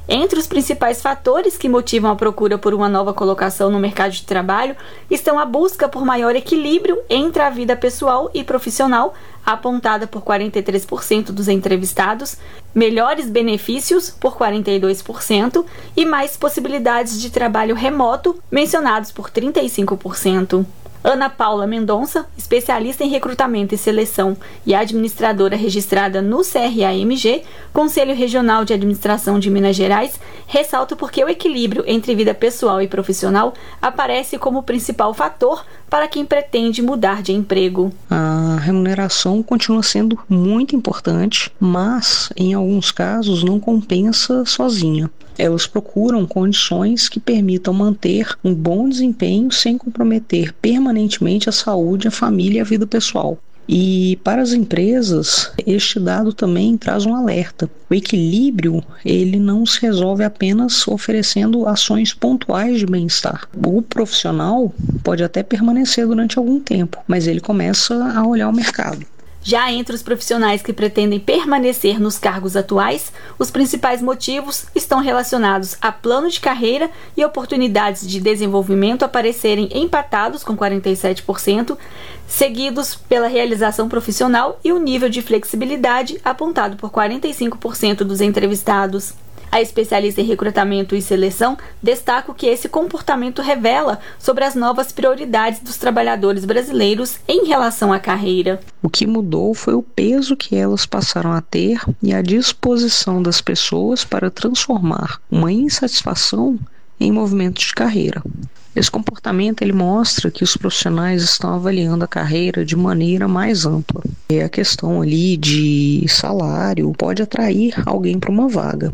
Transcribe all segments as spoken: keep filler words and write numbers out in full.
Entre os principais fatores que motivam a procura por uma nova colocação no mercado de trabalho estão a busca por maior equilíbrio entre a vida pessoal e profissional, apontada por quarenta e três por cento dos entrevistados, melhores benefícios, por quarenta e dois por cento, e mais possibilidades de trabalho remoto, mencionados por trinta e cinco por cento. Ana Paula Mendonça, especialista em recrutamento e seleção e administradora registrada no C R A M G, Conselho Regional de Administração de Minas Gerais, ressalta porque o equilíbrio entre vida pessoal e profissional aparece como principal fator para quem pretende mudar de emprego. A remuneração continua sendo muito importante, mas em alguns casos não compensa sozinha. Elas procuram condições que permitam manter um bom desempenho sem comprometer permanentemente a saúde, a família e a vida pessoal. E para as empresas, este dado também traz um alerta. O equilíbrio, ele não se resolve apenas oferecendo ações pontuais de bem-estar. O profissional pode até permanecer durante algum tempo, mas ele começa a olhar o mercado. Já entre os profissionais que pretendem permanecer nos cargos atuais, os principais motivos estão relacionados a plano de carreira e oportunidades de desenvolvimento aparecerem empatados com quarenta e sete por cento, seguidos pela realização profissional e o nível de flexibilidade apontado por quarenta e cinco por cento dos entrevistados. A especialista em recrutamento e seleção destaca que esse comportamento revela sobre as novas prioridades dos trabalhadores brasileiros em relação à carreira. O que mudou foi o peso que elas passaram a ter e a disposição das pessoas para transformar uma insatisfação em movimento de carreira. Esse comportamento ele mostra que os profissionais estão avaliando a carreira de maneira mais ampla. E a questão ali de salário pode atrair alguém para uma vaga,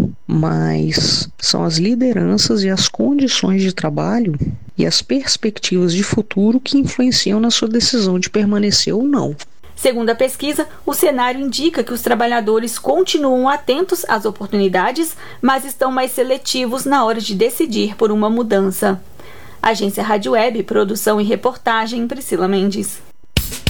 mas são as lideranças e as condições de trabalho e as perspectivas de futuro que influenciam na sua decisão de permanecer ou não. Segundo a pesquisa, o cenário indica que os trabalhadores continuam atentos às oportunidades, mas estão mais seletivos na hora de decidir por uma mudança. Agência Rádio Web, produção e reportagem, Priscila Mendes.